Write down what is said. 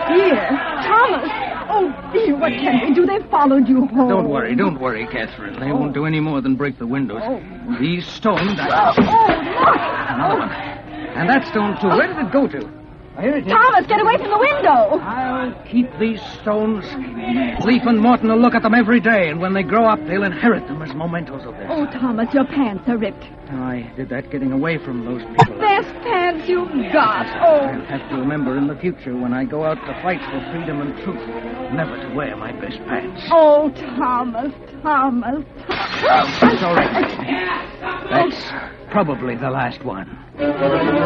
dear. Thomas. Oh, dear, what can we do? They followed you home. Don't worry, Catherine. They won't do any more than break the windows. Oh. These stones... Look. Another one. And that stone, too. Where did it go to? Here it is. Thomas, get away from the window. I'll keep these stones. Leaf and Morton will look at them every day, and when they grow up, they'll inherit them as mementos of this. Oh, Thomas, your pants are ripped. I did that getting away from those people. Best pants you've got. Oh. I'll have to remember in the future when I go out to fight for freedom and truth, never to wear my best pants. Oh, Thomas. That's all right. That's probably the last one.